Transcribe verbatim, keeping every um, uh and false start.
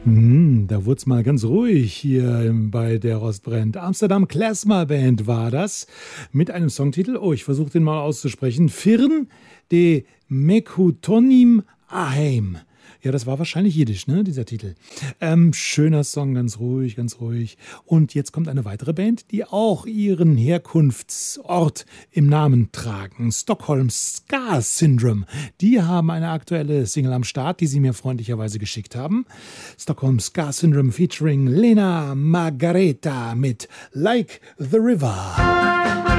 Hm, da wurde es mal ganz ruhig hier im- bei der Rostbrennt. Amsterdam Klezmer Band war das mit einem Songtitel, oh, ich versuche den mal auszusprechen, Firn de Mekutonim Aheim. Ja, das war wahrscheinlich Jiddisch, ne, dieser Titel. Ähm, schöner Song, ganz ruhig, ganz ruhig. Und jetzt kommt eine weitere Band, die auch ihren Herkunftsort im Namen tragen. Stockholm Ska Syndrome. Die haben eine aktuelle Single am Start, die sie mir freundlicherweise geschickt haben. Stockholm Ska Syndrome featuring Lena Margareta mit Like the River.